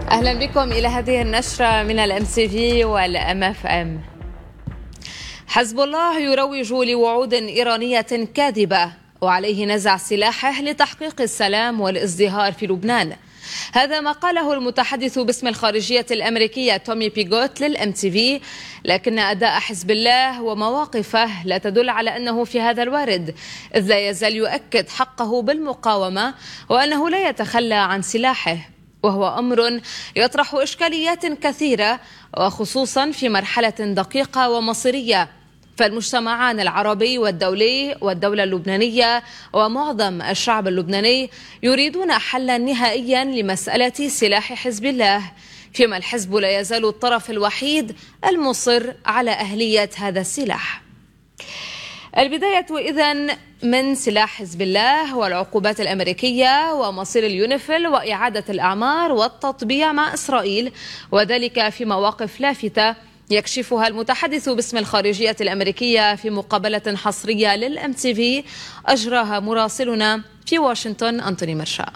أهلا بكم إلى هذه النشرة من الMTV والMFM. حزب الله يروج لوعود إيرانية كاذبة وعليه نزع سلاحه لتحقيق السلام والازدهار في لبنان. هذا ما قاله المتحدث باسم الخارجية الأمريكية تومي بيغوت للMTV، لكن أداء حزب الله ومواقفه لا تدل على أنه في هذا الوارد، إذ لا يزال يؤكد حقه بالمقاومة وأنه لا يتخلى عن سلاحه، وهو أمر يطرح إشكاليات كثيرة وخصوصا في مرحلة دقيقة ومصيرية. فالمجتمعان العربي والدولي والدولة اللبنانية ومعظم الشعب اللبناني يريدون حلا نهائيا لمسألة سلاح حزب الله، فيما الحزب لا يزال الطرف الوحيد المصر على أهلية هذا السلاح. البداية إذن من سلاح حزب الله والعقوبات الأمريكية ومصير اليونيفيل وإعادة الأعمار والتطبيع مع إسرائيل، وذلك في مواقف لافتة يكشفها المتحدث باسم الخارجية الأمريكية في مقابلة حصرية للMTV أجراها مراسلنا في واشنطن أنتوني مرشا.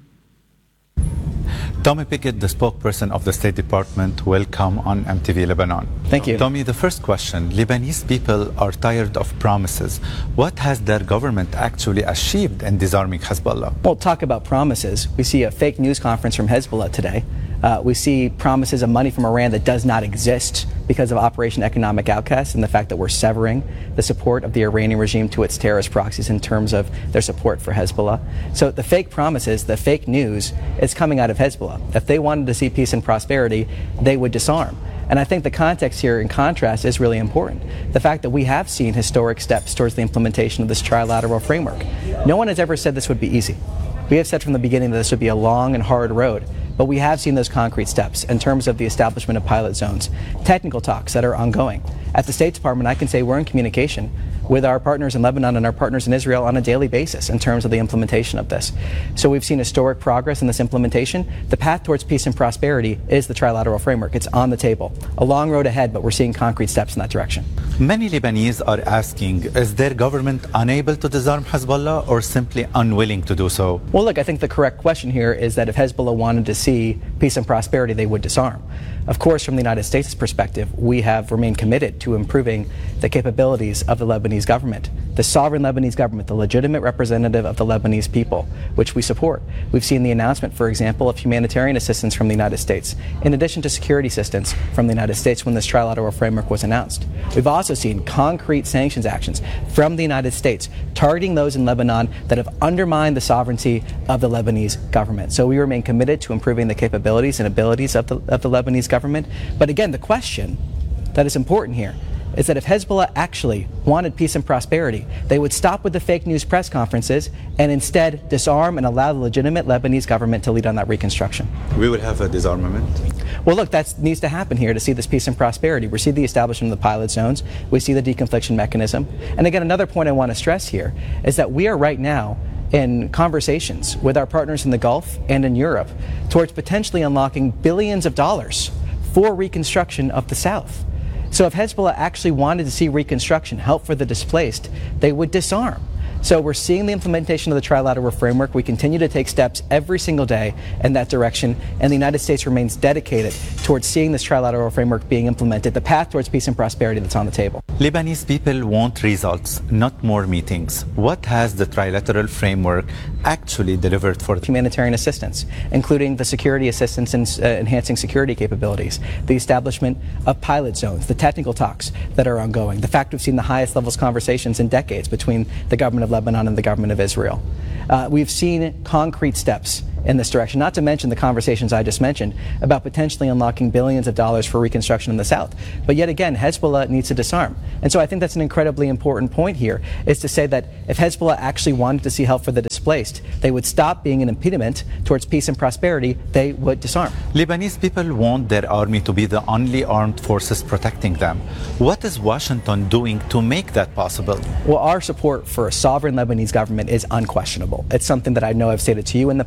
Tommy Pickett, the spokesperson of the State Department, welcome on MTV Lebanon. Thank you. Tommy, the first question, Lebanese people are tired of promises. What has their government actually achieved in disarming Hezbollah? Well, talk about promises. We see a fake news conference from Hezbollah today. We see promises of money from Iran that does not exist because of Operation Economic Outcast and the fact that we're severing the support of the Iranian regime to its terrorist proxies in terms of their support for Hezbollah. So the fake promises, the fake news is coming out of Hezbollah. If they wanted to see peace and prosperity, they would disarm. And I think the context here, in contrast, is really important. The fact that we have seen historic steps towards the implementation of this trilateral framework. No one has ever said this would be easy. We have said from the beginning that this would be a long and hard road. But we have seen those concrete steps in terms of the establishment of pilot zones, technical talks that are ongoing. At the State Department, I can say we're in communication with our partners in Lebanon and our partners in Israel on a daily basis in terms of the implementation of this. So we've seen historic progress in this implementation. The path towards peace and prosperity is the trilateral framework. It's on the table. A long road ahead, but we're seeing concrete steps in that direction. Many Lebanese are asking, is their government unable to disarm Hezbollah or simply unwilling to do so? Well, look, I think the correct question here is that if Hezbollah wanted to see peace and prosperity, they would disarm. Of course, from the United States' perspective, we have remained committed to improving the capabilities of the Lebanese government, the sovereign Lebanese government, the legitimate representative of the Lebanese people, which we support. We've seen the announcement, for example, of humanitarian assistance from the United States, in addition to security assistance from the United States when this trilateral framework was announced. We've also seen concrete sanctions actions from the United States targeting those in Lebanon that have undermined the sovereignty of the Lebanese government. So we remain committed to improving the capabilities and abilities of the Lebanese government. But again, the question that is important here is that if Hezbollah actually wanted peace and prosperity, they would stop with the fake news press conferences and instead disarm and allow the legitimate Lebanese government to lead on that reconstruction. We will have a disarmament? Well, look, that needs to happen here to see this peace and prosperity. We see the establishment of the pilot zones. We see the deconfliction mechanism. And again, another point I want to stress here is that we are right now in conversations with our partners in the Gulf and in Europe towards potentially unlocking billions of dollars for reconstruction of the South. So if Hezbollah actually wanted to see reconstruction, help for the displaced, they would disarm. So we're seeing the implementation of the trilateral framework. We continue to take steps every single day in that direction, and the United States remains dedicated towards seeing this trilateral framework being implemented, the path towards peace and prosperity that's on the table. Lebanese people want results, not more meetings. What has the trilateral framework actually delivered for humanitarian assistance, including the security assistance and enhancing security capabilities, the establishment of pilot zones, the technical talks that are ongoing, the fact we've seen the highest levels of conversations in decades between the government of Lebanon and the government of Israel. We've seen concrete steps in this direction, not to mention the conversations I just mentioned about potentially unlocking billions of dollars for reconstruction in the South. But yet again, Hezbollah needs to disarm. And so I think that's an incredibly important point here, is to say that if Hezbollah actually wanted to see help for the displaced, they would stop being an impediment towards peace and prosperity, they would disarm. Lebanese people want their army to be the only armed forces protecting them. What is Washington doing to make that possible? Well, our support for a sovereign Lebanese government is unquestionable. It's something that I know I've stated to you in the past, the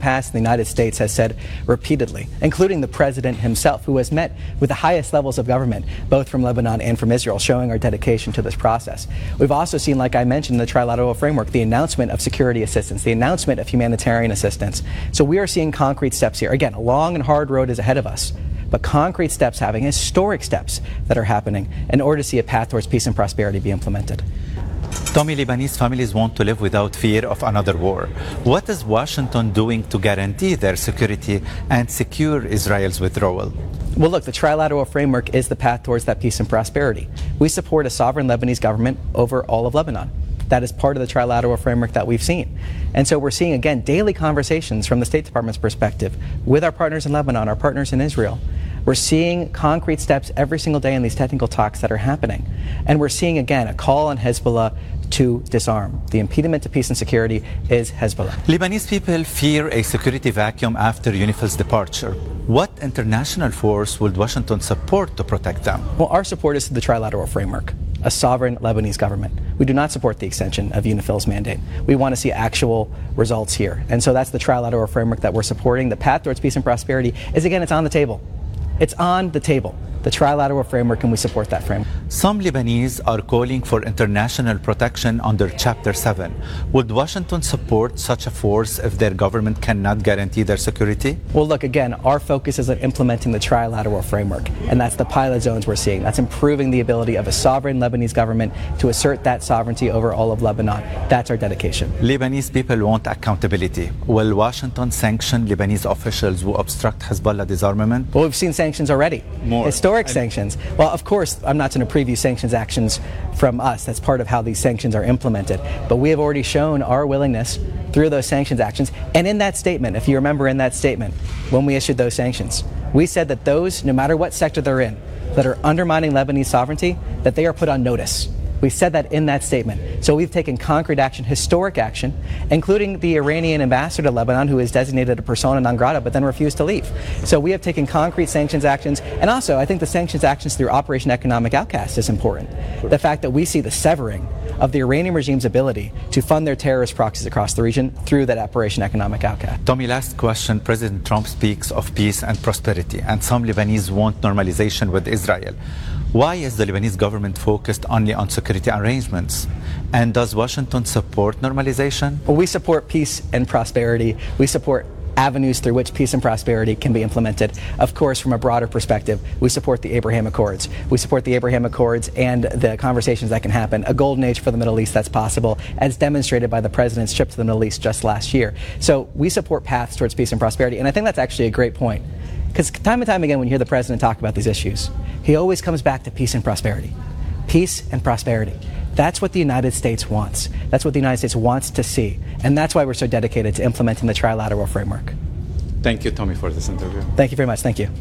United States has said repeatedly, including the president himself, who has met with the highest levels of government, both from Lebanon and from Israel, showing our dedication to this process. We've also seen, like I mentioned, in the trilateral framework, the announcement of security assistance, the announcement of humanitarian assistance. So we are seeing concrete steps here. Again, a long and hard road is ahead of us, but concrete steps, having historic steps that are happening in order to see a path towards peace and prosperity be implemented. Tommy, Lebanese families want to live without fear of another war. What is Washington doing to guarantee their security and secure Israel's withdrawal? Well, look, the trilateral framework is the path towards that peace and prosperity. We support a sovereign Lebanese government over all of Lebanon. That is part of the trilateral framework that we've seen. And so we're seeing, again, daily conversations from the State Department's perspective with our partners in Lebanon, our partners in Israel. We're seeing concrete steps every single day in these technical talks that are happening. And we're seeing, again, a call on Hezbollah to disarm. The impediment to peace and security is Hezbollah. Lebanese people fear a security vacuum after UNIFIL's departure. What international force would Washington support to protect them? Well, our support is to the trilateral framework, a sovereign Lebanese government. We do not support the extension of UNIFIL's mandate. We want to see actual results here. And so that's the trilateral framework that we're supporting. The path towards peace and prosperity is, again, it's on the table. It's on the table, the trilateral framework, and we support that framework. Some Lebanese are calling for international protection under Chapter 7. Would Washington support such a force if their government cannot guarantee their security? Well, look, again, our focus is on implementing the trilateral framework, and that's the pilot zones we're seeing. That's improving the ability of a sovereign Lebanese government to assert that sovereignty over all of Lebanon. That's our dedication. Lebanese people want accountability. Will Washington sanction Lebanese officials who obstruct Hezbollah disarmament? Well, we've seen sanctions already. More. Historic sanctions. Well, of course, I'm not going to preview sanctions actions from us. That's part of how these sanctions are implemented. But we have already shown our willingness through those sanctions actions. And in that statement, if you remember in that statement, when we issued those sanctions, we said that those, no matter what sector they're in, that are undermining Lebanese sovereignty, that they are put on notice. We said that in that statement. So we've taken concrete action, historic action, including the Iranian ambassador to Lebanon, who is designated a persona non grata, but then refused to leave. So we have taken concrete sanctions actions. And also, I think the sanctions actions through Operation Economic Outcast is important. The fact that we see the severing of the Iranian regime's ability to fund their terrorist proxies across the region through that Operation Economic Outcast. Tommy, last question. President Trump speaks of peace and prosperity, and some Lebanese want normalization with Israel. Why is the Lebanese government focused only on security arrangements? And does Washington support normalization? Well, we support peace and prosperity. We support avenues through which peace and prosperity can be implemented. Of course, from a broader perspective, we support the Abraham Accords. We support the Abraham Accords and the conversations that can happen, a golden age for the Middle East that's possible, as demonstrated by the president's trip to the Middle East just last year. So we support paths towards peace and prosperity, and I think that's actually a great point. Because time and time again, when you hear the president talk about these issues, he always comes back to peace and prosperity. Peace and prosperity. That's what the United States wants. That's what the United States wants to see. And that's why we're so dedicated to implementing the trilateral framework. Thank you, Tommy, for this interview. Thank you very much. Thank you.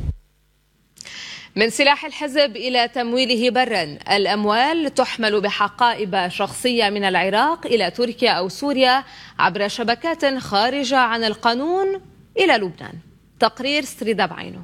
من سلاح الحزب إلى تمويله برا، الأموال تحمل بحقائب شخصية من العراق إلى تركيا أو سوريا عبر شبكات خارجة عن القانون إلى لبنان. تقرير ستريدا بعينه.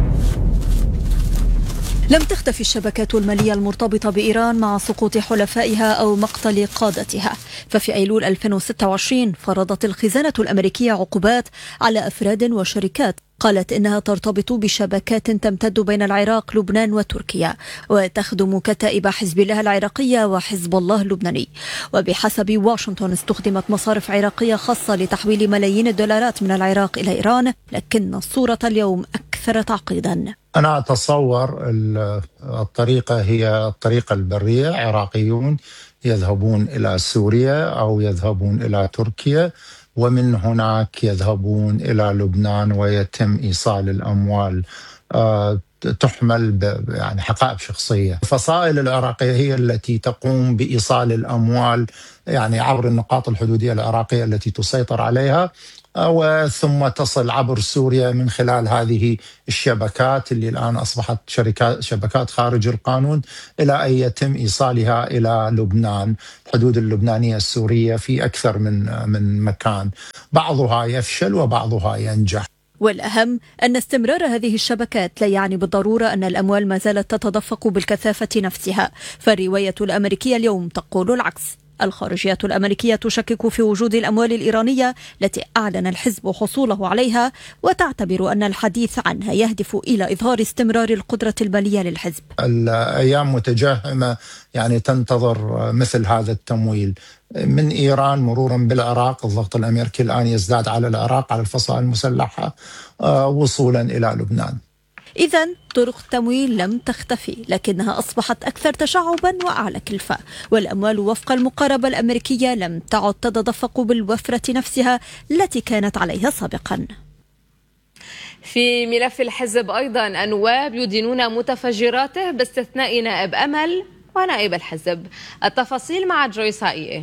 لم تختفي الشبكات المالية المرتبطة بإيران مع سقوط حلفائها أو مقتل قادتها، ففي أيلول 2026 فرضت الخزانة الأمريكية عقوبات على أفراد وشركات قالت إنها ترتبط بشبكات تمتد بين العراق، لبنان وتركيا، وتخدم كتائب حزب الله العراقية وحزب الله اللبناني. وبحسب واشنطن استخدمت مصارف عراقية خاصة لتحويل ملايين الدولارات من العراق إلى إيران، لكن الصورة اليوم أكثر تعقيدا. أنا أتصور الطريقة هي الطريقة البرية. عراقيون يذهبون إلى سوريا أو يذهبون إلى تركيا، ومن هناك يذهبون إلى لبنان ويتم إيصال الأموال تحمل يعني حقائب شخصية. الفصائل العراقية هي التي تقوم بإيصال الأموال يعني عبر النقاط الحدودية العراقية التي تسيطر عليها، وثم تصل عبر سوريا من خلال هذه الشبكات اللي الآن أصبحت شبكات خارج القانون، إلى أن يتم إيصالها إلى لبنان، الحدود اللبنانية السورية في أكثر من مكان، بعضها يفشل وبعضها ينجح. والأهم أن استمرار هذه الشبكات لا يعني بالضرورة أن الأموال ما زالت تتدفق بالكثافة نفسها، فالرواية الأمريكية اليوم تقول العكس. الخارجية الأمريكية تشكك في وجود الأموال الإيرانية التي أعلن الحزب حصوله عليها، وتعتبر أن الحديث عنها يهدف إلى إظهار استمرار القدرة المالية للحزب. الأيام متجهمة، يعني تنتظر مثل هذا التمويل من إيران مرورا بالعراق. الضغط الأمريكي الآن يزداد على العراق، على الفصائل المسلحة، وصولا إلى لبنان. إذن طرق التمويل لم تختفي، لكنها أصبحت أكثر تشعبا وأعلى كلفة، والأموال وفق المقاربة الأمريكية لم تعد تتدفق بالوفرة نفسها التي كانت عليها سابقا. في ملف الحزب أيضا النواب يدينون متفجراته باستثناء نائب أمل ونائب الحزب. التفاصيل مع جويس هائية.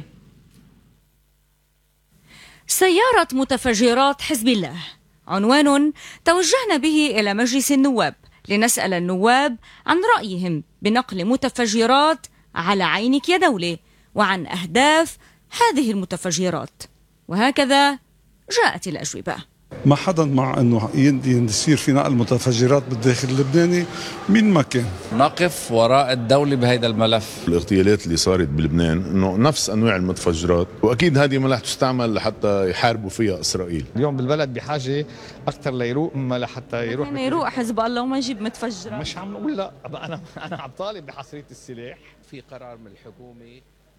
سيارة متفجرات حزب الله، عنوان توجهنا به إلى مجلس النواب لنسأل النواب عن رأيهم بنقل متفجرات على عينك يا دولة، وعن أهداف هذه المتفجرات، وهكذا جاءت الأجوبة. ما حدا مع أنه يصير في نقل متفجرات بالداخل اللبناني من ما كان. نقف وراء الدولة بهذا الملف. الاغتيالات اللي صارت بلبنان انه نفس انواع المتفجرات، واكيد هذه ما رح تستعمل لحتى يحاربوا فيها اسرائيل. اليوم بالبلد بحاجه اكثر ليروق ما لحتى يروق حزب الله وما يجيب متفجرات. مش عم نقول لا، انا عم طالب بحصريه السلاح. في قرار من الحكومه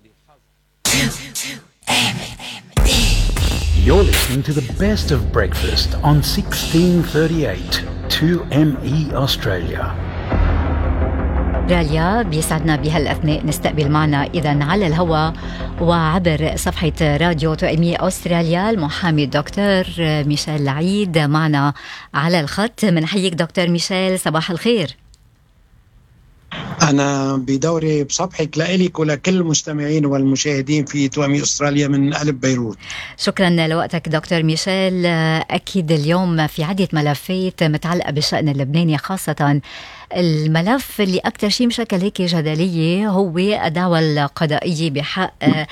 You're listening to the best of breakfast on 1638 2ME Australia. راليا بيسعدنا بهالأثناء نستقبل معنا إذن على الهواء وعبر صفحة راديو 2ME أستراليا المحامي الدكتور ميشيل العيد معنا على الخط. منحييك دكتور ميشيل، صباح الخير. أنا بدوري بصبحك لإلك ولكل المستمعين والمشاهدين في 2ME أستراليا من قلب بيروت. شكرا لوقتك دكتور ميشيل. أكيد اليوم في عدة ملفات متعلقة بالشأن اللبناني، خاصة الملف اللي أكثر شيء مشكل هيك جدلية هو الدعوى القضائية بحق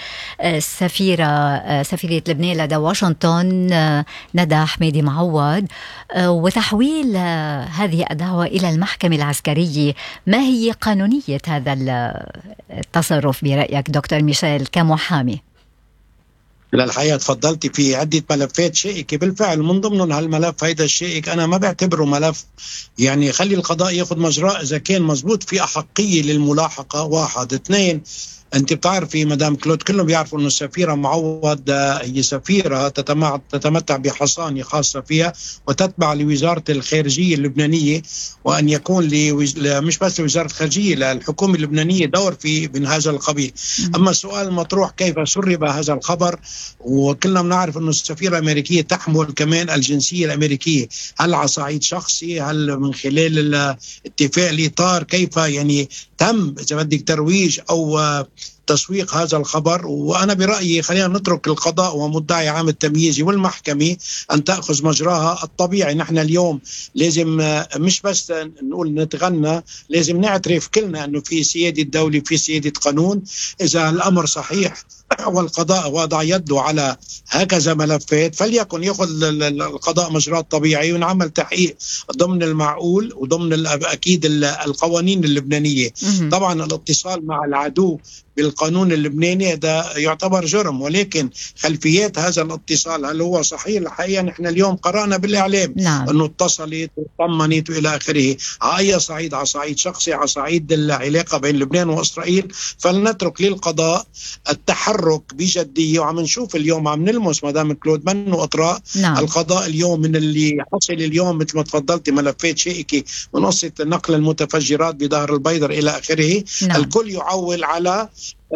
سفيرة لبنان لدى واشنطن ندى حميدي معوض، وتحويل هذه الدعوى إلى المحكمة العسكرية. ما هي قانونية هذا التصرف برأيك دكتور ميشيل كمحامي؟ للحقيقة تفضلتي في عدة ملفات شائكة بالفعل، من ضمنهم هالملف هيدا الشائك. أنا ما بعتبره ملف يعني خلي القضاء ياخذ مجراه إذا كان مزبوط في أحقية للملاحقة. واحد. اثنين، أنت بتعرفي مدام كلود كلهم بيعرفوا أنه السفيرة معوض هي سفيرة تتمتع بحصانة خاصة فيها وتتبع لوزارة الخارجية اللبنانية، وأن يكون مش بس لوزارة الخارجية للحكومة اللبنانية دور من هذا القبيل. أما السؤال المطروح كيف سرب هذا الخبر، وكلنا بنعرف أنه السفيرة الأمريكية تحمل كمان الجنسية الأمريكية، هل على صعيد شخصي، هل من خلال الاتفاق الإطار، كيف يعني تم إذا بدك ترويج أو تسويق هذا الخبر. وأنا برأيي خلينا نترك القضاء ومدعي عام التمييزي والمحكمة أن تأخذ مجراها الطبيعي. نحن اليوم لازم مش بس نقول نتغنى، لازم نعترف كلنا أنه في سيادة دولة، في سيادة قانون. إذا الأمر صحيح والقضاء وضع يده على هكذا ملفات فليكن يأخذ القضاء مجراه الطبيعي ونعمل تحقيق ضمن المعقول وضمن أكيد القوانين اللبنانية. طبعا الاتصال مع العدو بالقانون اللبناني هذا يعتبر جرم، ولكن خلفيات هذا الاتصال هل هو صحيح؟ الحقيقة نحن اليوم قرأنا بالإعلام أنه اتصلت وطمنت وإلى آخره. على أي صعيد؟ على صعيد شخصي، على صعيد العلاقة بين لبنان وإسرائيل. فلنترك للقضاء التحرك بجدية، وعم نشوف اليوم عم نلمس مدام كلود منه أطراء. القضاء اليوم من اللي حصل اليوم مثل ما تفضلتي ملفات شائكة من قصة نقل المتفجرات بظهر البيضر إلى آخره. الكل يعول على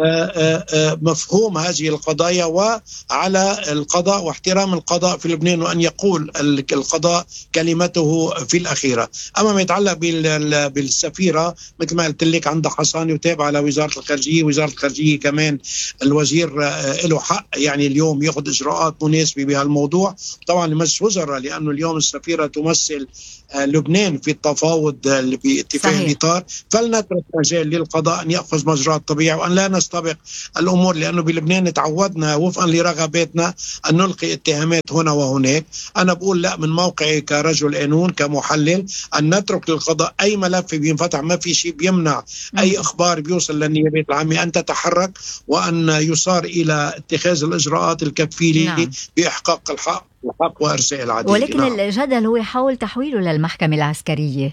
مفهوم هذه القضايا وعلى القضاء واحترام القضاء في لبنان، وأن يقول القضاء كلمته في الأخيرة. أما ما يتعلق بالسفيرة مثل ما قلت لك عندها حصانة وتابعة على وزارة الخارجية. وزارة الخارجية كمان الوزير له حق يعني اليوم يأخذ إجراءات مناسبة بهالموضوع. طبعا لمجلس وزراء لأنه اليوم السفيرة تمثل لبنان في التفاوض باتفاق الإطار. فلنترك مجال للقضاء أن يأخذ مجراه الطبيعي، وأن لا نستبق الأمور، لأنه بلبنان تعودنا وفقا لرغباتنا أن نلقي اتهامات هنا وهناك. أنا بقول لا، من موقعي كرجل قانون كمحلل أن نترك للقضاء أي ملف بينفتح، ما في شيء بيمنع أي إخبار بيوصل للنيابات العامة أن تتحرك وأن يصار إلى اتخاذ الإجراءات الكفيلة بإحقاق الحق وإرساء العدالة. ولكن الجدل هو حول تحويله للمحكمة العسكرية.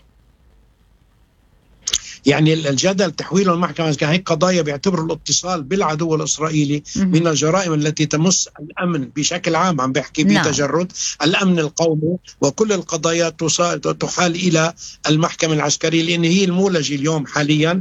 يعني الجدل تحويله المحكمة، هي قضايا بيعتبروا الاتصال بالعدو الإسرائيلي من الجرائم التي تمس الأمن بشكل عام، عم بحكي بتجرد الأمن القومي، وكل القضايا تحال إلى المحكمة العسكرية، لأن هي المولجة اليوم حاليا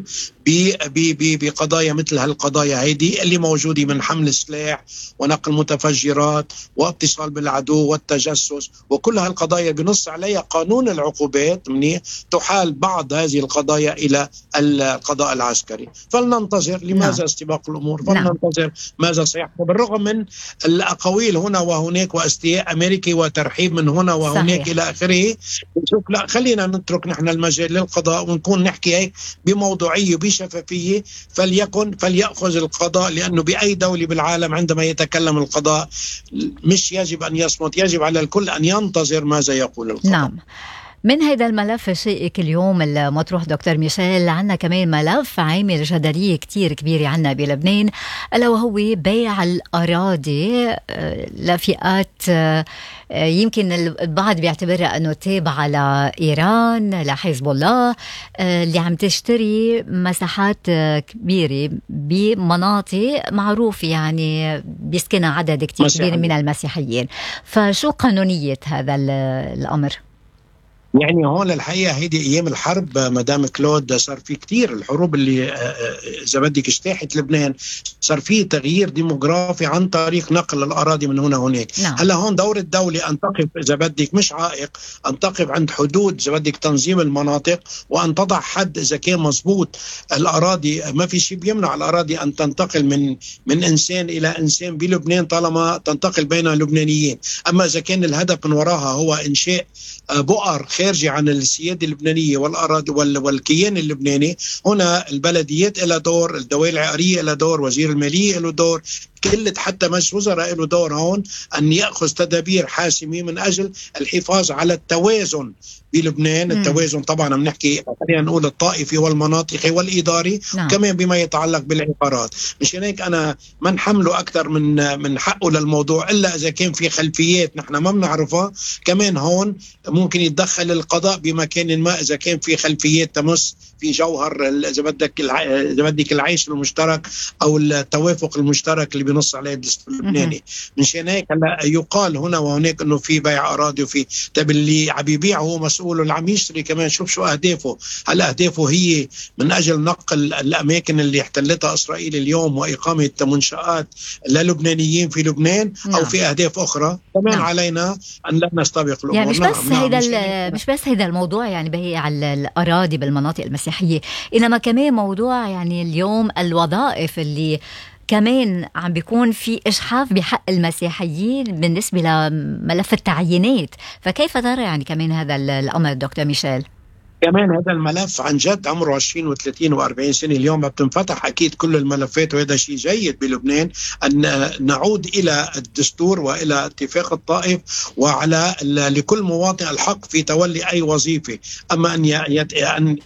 بقضايا مثل هالقضايا هيدي اللي موجودة من حمل سلاح ونقل متفجرات واتصال بالعدو والتجسس، وكل هالقضايا بنص عليها قانون العقوبات تحال بعض هذه القضايا إلى القضاء العسكري. فلننتظر لماذا استباق الأمور، فلننتظر ماذا سيحصل، بالرغم من الأقاويل هنا وهناك واستياء أمريكي وترحيب من هنا وهناك صحيح. إلى آخره. لا، خلينا نترك نحن المجال للقضاء ونكون نحكي هيك بموضوعية وبشفافية. فليأخذ القضاء، لأنه بأي دولة بالعالم عندما يتكلم القضاء مش يجب أن يصمت، يجب على الكل أن ينتظر ماذا يقول القضاء. نعم. من هذا الملف الشائك اليوم المطروح دكتور ميشيل، عنا كمان ملف عامل جدلية كتير كبيرة عنا بلبنان، ألا وهو بيع الأراضي لفئات يمكن البعض بيعتبرها أنه تابعة لإيران، لحزب الله، اللي عم تشتري مساحات كبيرة بمناطق معروف يعني بيسكنها عدد كتير كبير من المسيحيين. فشو قانونية هذا الأمر؟ يعني هون الحقيقة هيدي أيام الحرب مدام كلود صار في كتير الحروب اللي إذا بدك اجتاحت لبنان، صار في تغيير ديموغرافي عن طريق نقل الأراضي من هنا هناك. هلا هون دور الدولة أن تقف إذا بدك مش عائق، أن تقف عند حدود إذا بدك تنظيم المناطق، وأن تضع حد إذا كان مزبوط. الأراضي ما في شيء بيمنع الأراضي أن تنتقل من إنسان إلى إنسان بلبنان طالما تنتقل بين اللبنانيين. أما إذا كان الهدف من وراها هو إنشاء بؤر خارجة عن السيادة اللبنانية والأراضي والكيان اللبناني، هنا البلديات إلى دور، الدوائر العقارية إلى دور، وزير المالية إلى دور، كل حتى مجلس وزراء له دور هون أن يأخذ تدابير حاسمة من أجل الحفاظ على التوازن بلبنان. التوازن طبعا بنحكي خلينا نقول الطائفي والمناطقي والإداري، كمان بما يتعلق بالعقارات. مش هيك أنا ما نحمله أكثر من حقه للموضوع، إلا إذا كان في خلفيات نحن ما بنعرفها. كمان هون ممكن يتدخل القضاء بمكان ما إذا كان في خلفيات تمس في جوهر إذا بدك العيش المشترك أو التوافق المشترك اللي بنص عليه الدستور اللبناني. مشان هيك هلا يقال هنا وهناك انه في بيع اراضي وفي طب اللي عم يبيع هو مسؤول، واللي عم يشتري كمان شو اهدافه. هلا اهدافه هي من اجل نقل الاماكن اللي احتلتها اسرائيل اليوم واقامه منشآت للبنانيين في لبنان او في اهداف اخرى. كمان علينا ان لا نستبق الامور. يعني مش بس هذا الموضوع يعني بيع الاراضي بالمناطق المسيحيه، انما كمان موضوع يعني اليوم الوظائف اللي كمان عم بيكون في إجحاف بحق المسيحيين بالنسبة لملف التعيينات. فكيف ترى يعني كمان هذا الأمر دكتور ميشيل؟ كمان هذا الملف عن جد عمره 20 و30 و40 سنة، اليوم بتنفتح أكيد كل الملفات، وهذا شيء جيد بلبنان أن نعود إلى الدستور وإلى اتفاق الطائف، وعلى لكل مواطن الحق في تولي أي وظيفة. أما أن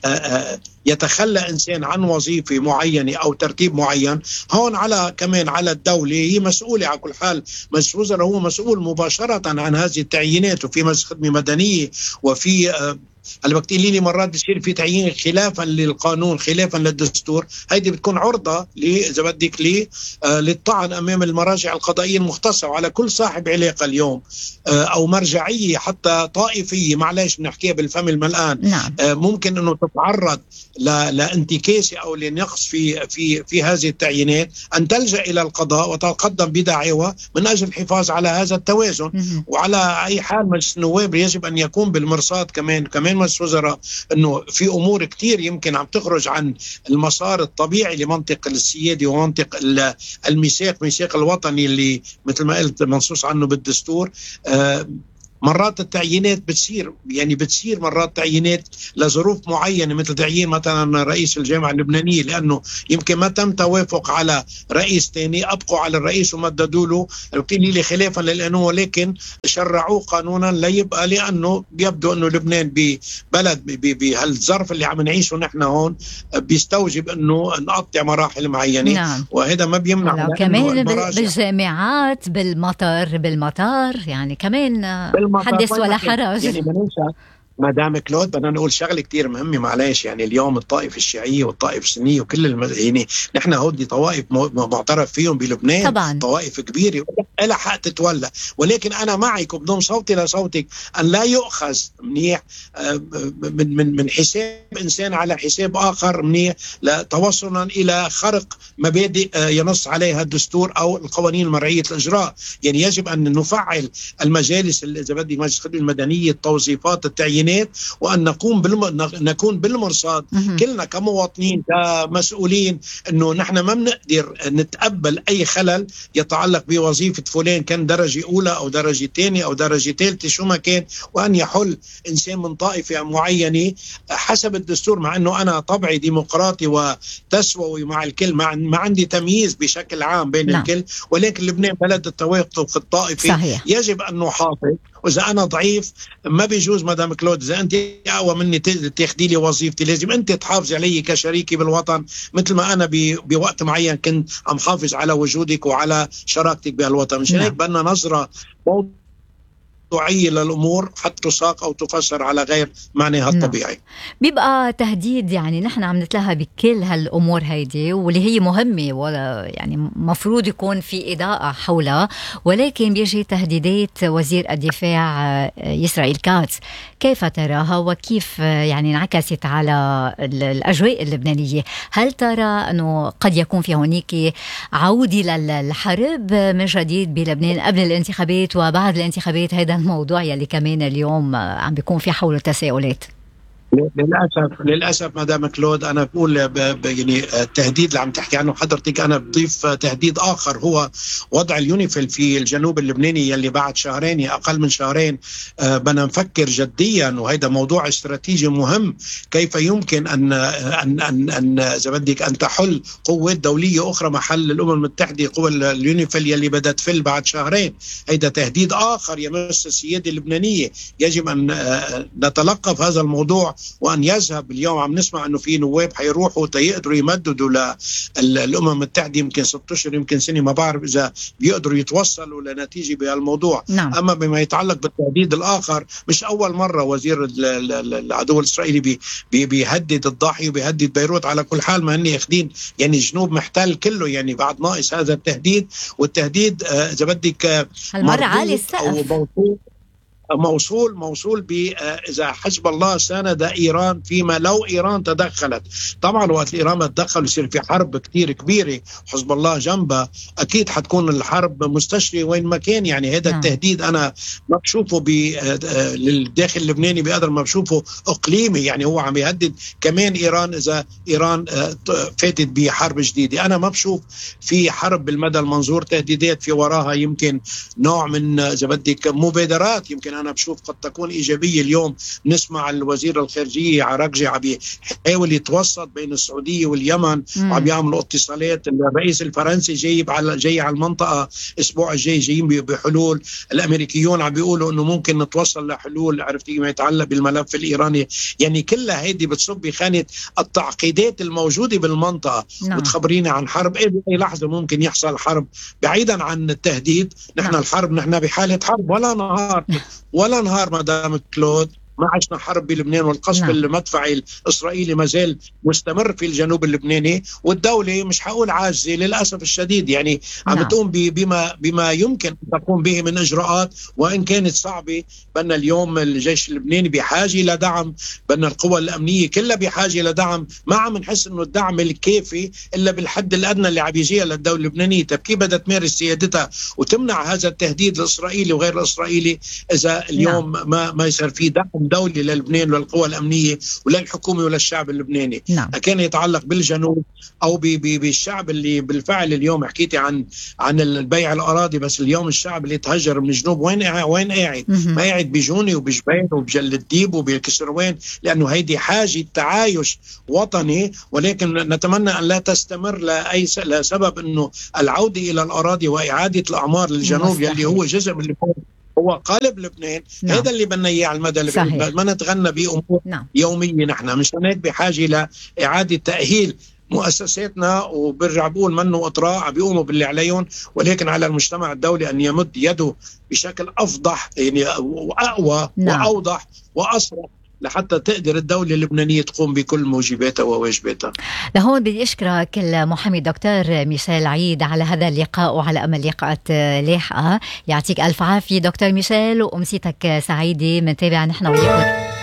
يتخلى إنسان عن وظيفة معينة أو ترتيب معين، هون كمان على الدولة، هي مسؤولة على كل حال. مجلس الوزراء هو مسؤول مباشرة عن هذه التعيينات، وفي مجلس خدمة مدنية، وفي الوقت اللي مرات بيصير في تعيين خلافا للقانون خلافا للدستور، هيدي بتكون عرضة إذا بدك للطعن أمام المراجع القضائية المختصة. وعلى كل صاحب علاقة اليوم أو مرجعية حتى طائفية، معلش بنحكيها بالفم الملآن، ممكن أنه تتعرض لانتكاسة أو لنقص في هذه التعيينات، أن تلجأ إلى القضاء وتقدم بدعوى من أجل الحفاظ على هذا التوازن. وعلى أي حال مجلس النواب يجب أن يكون بالمرصاد كمان مجلس وزراء، أنه في أمور كتير يمكن عم تخرج عن المسار الطبيعي لمنطق السيادة ومنطق الميثاق الوطني اللي مثل ما قلت منصوص عنه بالدستور. مرات التعيينات بتصير مرات تعيينات لظروف معينة، مثل تعيين مثلا رئيس الجامعة اللبنانية، لأنه يمكن ما تم توافق على رئيس تاني، أبقوا على الرئيس ومددوا له القليل خلافا للقانون، ولكن شرعوه قانونا ليبقى، لأنه بيبدو أنه لبنان ببلد بهالظرف اللي عم نعيشه نحن هون بيستوجب أنه نقطع مراحل معينة. نعم. وهذا ما بيمنع كمان بالجامعات بالمطار يعني كمان حدث ولا حرج. يعني مدام كلود بدنا نقول شغله كتير مهمه، معلش، يعني اليوم الطائفه الشيعيه والطائفه السنيه وكل يعني نحن هودي طوائف معترف فيهم بلبنان طبعا. طوائف كبيره لها حق تتولى، ولكن انا معك وبضم صوتي لصوتك ان لا يؤخذ منيح من حساب انسان على حساب اخر منيح توصلا الى خرق مبادئ ينص عليها الدستور او القوانين المرعيه الاجراء. يعني يجب ان نفعل المجالس، اذا بدي مجلس الخدمه المدنيه، التوظيفات، التعيينات، وأن نكون بالمرصاد كلنا كمواطنين كمسؤولين، أنه نحن ما بنقدر نتقبل أي خلل يتعلق بوظيفة فلان كان درجة أولى أو درجة ثانية أو درجة ثالثة شو ما كان، وأن يحل إنسان من طائفة معينة حسب الدستور، مع أنه أنا طبعي ديمقراطي وتسوي مع الكل، ما عندي تمييز بشكل عام بين الكل، ولكن لبنان بلد التوافق الطائفي صحيح. يجب أن نحافظ، وإذا أنا ضعيف ما بيجوز مدام كلود، إذا أنت أقوى مني تاخدي لي وظيفتي، لازم أنت تحافظي علي كشريكي بالوطن، مثل ما أنا بوقت معين كنت عم حافظ على وجودك وعلى شراكتك بهالوطن. مشان هيك بدنا نظرة موضوعية للأمور حتى تساق أو تفسر على غير معناها الطبيعي. بيبقى تهديد، يعني نحن عم نتلهى بكل هالأمور هيدي واللي هي مهمة، ولا يعني مفروض يكون في إضاءة حولها، ولكن بيجي تهديدات وزير الدفاع إسرائيل كاتس. كيف تراها وكيف يعني انعكست على الأجواء اللبنانية؟ هل ترى أنه قد يكون في هناك عودة للحرب من جديد بلبنان قبل الانتخابات وبعد الانتخابات؟ هذا الموضوع يلي كمان اليوم عم بيكون في حوله تساؤلات. للأسف مدام كلود، أنا بقول يعني التهديد اللي عم تحكي عنه حضرتك، أنا بضيف تهديد آخر، هو وضع اليونيفيل في الجنوب اللبناني يلي بعد شهرين، أقل من شهرين بدنا نفكر جديا، وهذا موضوع استراتيجي مهم، كيف يمكن أن إذا بدك أن تحل قوات دولية أخرى محل الأمم المتحدة، قوى اليونيفيل يلي بدها تفل بعد شهرين. هذا تهديد آخر يمس السيادة اللبنانية، يجب أن نتلقف هذا الموضوع وأن يذهب. اليوم عم نسمع أنه في نواب حيروحوا تيقدروا يمددوا للأمم المتحدة يمكن 6 أشهر يمكن سنة، ما بعرف إذا بيقدروا يتوصلوا لنتيجة بهالموضوع. أما بما يتعلق بالتهديد الآخر، مش أول مرة وزير العدو الإسرائيلي بيهدد الضاحية وبيهدد بيروت. على كل حال ما هني اخدين يعني جنوب محتل كله، يعني بعد ناقص هذا التهديد، والتهديد إذا بدك هالمرة عالي السقف، موصول إذا حزب الله ساند إيران فيما لو إيران تدخلت. طبعا وقت إيران تدخل يصير في حرب كتير كبيرة وحزب الله جنبها، أكيد حتكون الحرب مستشرية وين ما كان. يعني هذا التهديد أنا ما بشوفه للداخل اللبناني بقدر ما بشوفه إقليمي، يعني هو عم يهدد كمان إيران إذا إيران فاتت بحرب جديدة. أنا ما بشوف في حرب بالمدى المنظور، تهديدات في وراها يمكن نوع من إذا بدك مبادرات، يمكن أنا بشوف قد تكون إيجابية. اليوم نسمع الوزير الخارجية عراقجي عم يحاول يتوسط بين السعودية واليمن، وعم يعملوا اتصالات. الرئيس الفرنسي جاي على المنطقة الأسبوع الجاي، جايين بحلول. الأمريكيون عم بيقولوا إنه ممكن نتوصل لحلول، عرفتي، ما يتعلق بالملف الإيراني. يعني كلها هيدي بتصب بخانة التعقيدات الموجودة بالمنطقة. وتخبرينا عن حرب، أي لحظة ممكن يحصل حرب بعيدا عن التهديد. نحن الحرب، نحن بحالة حرب ولا نهار مدام كلود ما عشنا حرب بلبنان، والقصف المدفعي الإسرائيلي ما زال مستمر في الجنوب اللبناني، والدولة مش حقول عاجزة للأسف الشديد، يعني عم تقوم بما يمكن أن تقوم به من إجراءات، وإن كانت صعبة. بأن اليوم الجيش اللبناني بحاجة إلى دعم، بأن القوى الأمنية كلها بحاجة إلى دعم. ما عم نحس إنه الدعم الكافي إلا بالحد الأدنى اللي عم يجيها للدولة اللبنانية. طيب كيف بدها تمارس سيادتها وتمنع هذا التهديد الإسرائيلي وغير الإسرائيلي إذا اليوم ما يصير في دعم دولي للبنان وللقوى الأمنية وللحكومة وللشعب اللبناني. كان يتعلق بالجنوب أو بالشعب اللي بالفعل اليوم حكيتي عن البيع الأراضي، بس اليوم الشعب اللي تهجر من الجنوب وين قاعد؟ ما قاعد بجوني وبجبين وبجل الديب وبالكسروان، لأنه هيدي حاجة تعايش وطني، ولكن نتمنى أن لا تستمر لسبب أنه العودة إلى الأراضي وإعادة الأعمار للجنوب يلي هو جزء من هو قالب لبنان. هذا اللي بدنا اياه على المدى البعيد، ما نتغنى بأمور يومية. نحن مش بحاجة لإعادة تأهيل مؤسساتنا، وبرجع بقول منه اطراء بيقوموا باللي عليهم، ولكن على المجتمع الدولي ان يمد يده بشكل افضح يعني واقوى واوضح واسرع لحتى تقدر الدولة اللبنانية تقوم بكل موجباتها وواجباتها. لهون بدي أشكرك المحامي دكتور ميشيل عيد على هذا اللقاء وعلى أمل لقاءات لاحقة. يعطيك ألف عافية دكتور ميشيل، وأمسيتك سعيدة. منتابع نحن وياكم.